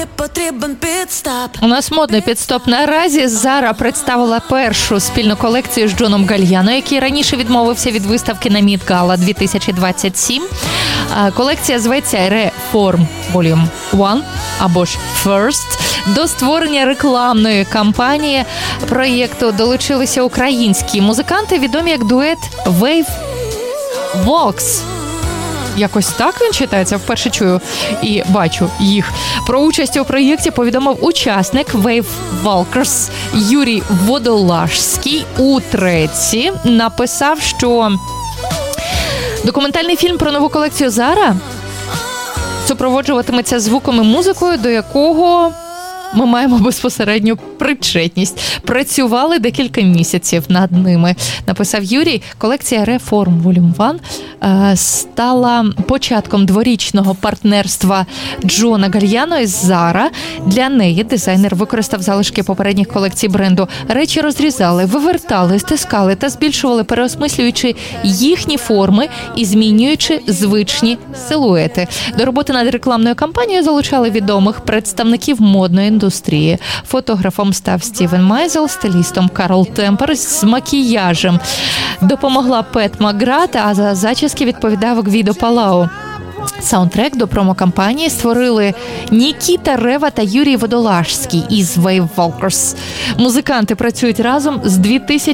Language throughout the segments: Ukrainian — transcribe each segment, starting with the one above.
Потрібен підстоп. У нас модний підстоп. Наразі Zara представила першу спільну колекцію з Джоном Гальяно, який раніше відмовився від виставки на Met Gala 2027. Колекція зветься Reform Volume 1 або ж First. До створення рекламної кампанії проєкту долучилися українські музиканти, відомі як дует Wave Walks. Якось так він читається, вперше чую і бачу їх. Про участь у проєкті повідомив учасник Wave Walkers Юрій Водолажський у треці. Написав, що документальний фільм про нову колекцію Zara супроводжуватиметься звуком і музикою, до якого ми маємо безпосередню причетність. Працювали декілька місяців над ними. Написав Юрій, колекція Reform Volume 1 стала початком дворічного партнерства Джона Гальяно із Zara. Для неї дизайнер використав залишки попередніх колекцій бренду. Речі розрізали, вивертали, стискали та збільшували, переосмислюючи їхні форми і змінюючи звичні силуети. До роботи над рекламною кампанією залучали відомих представників модної індустрії. Фотографом став Стівен Майзел, стилістом Карл Темпер, з макіяжем допомогла Пет Маград, а за зачіски відповідав Гвідо Палау. Саундтрек до промо-кампанії створили Нікіта Рева та Юрій Водолажський із Wave Walkers. Музиканти працюють разом з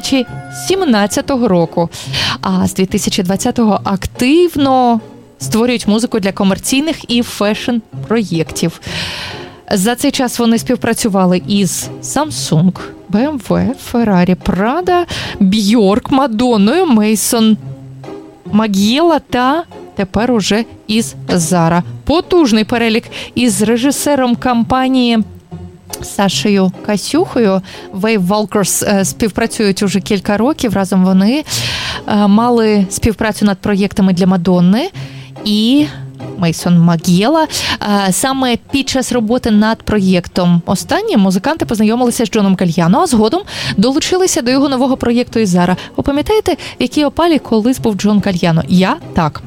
2017 року, а з 2020-го активно створюють музику для комерційних і фешн-проєктів. За цей час вони співпрацювали із Samsung, BMW, Ferrari, Prada, Bjork, Мадонною, Мейсон Маг'єла та тепер уже із Zara. Потужний перелік із режисером кампанії Сашею Касюхою. Wave Walkers співпрацюють уже кілька років. Разом вони мали співпрацю над проєктами для Мадонни і Мейсон Маг'єла. Саме під час роботи над проєктом останнім музиканти познайомилися з Джоном Гальяно, а згодом долучилися до його нового проєкту із Zara. Ви пам'ятаєте, в якій опалі колись був Джон Гальяно? Я так.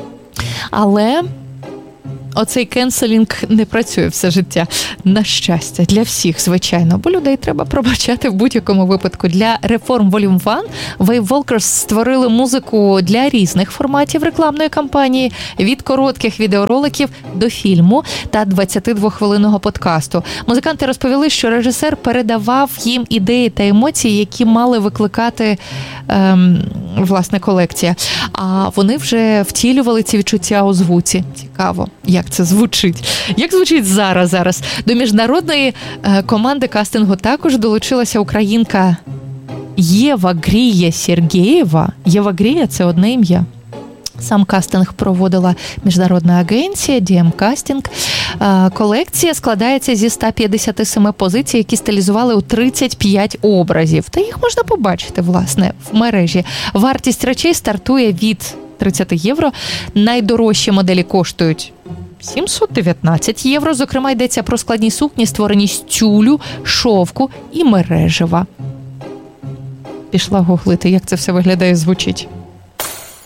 Але оцей кенселінг не працює все життя. На щастя, для всіх, звичайно. Бо людей треба пробачати в будь-якому випадку. Для Reform Volume 1 Wave Walkers створили музику для різних форматів рекламної кампанії, від коротких відеороликів до фільму та 22-хвилинного подкасту. Музиканти розповіли, що режисер передавав їм ідеї та емоції, які мали викликати власне колекція. А вони вже втілювали ці відчуття у звуці. Цікаво, як це звучить. Як звучить Zara зараз? До міжнародної команди кастингу також долучилася українка Єва Грія Сергєєва. Єва Грія – це одне ім'я. Сам кастинг проводила міжнародна агенція DM Casting. Колекція складається зі 157 позицій, які стилізували у 35 образів. Та їх можна побачити, власне, в мережі. Вартість речей стартує від 30 євро. Найдорожчі моделі коштують 719 євро. Зокрема, йдеться про складні сукні, створені з тюлю, шовку і мережева. Пішла гуглити, як це все виглядає і звучить.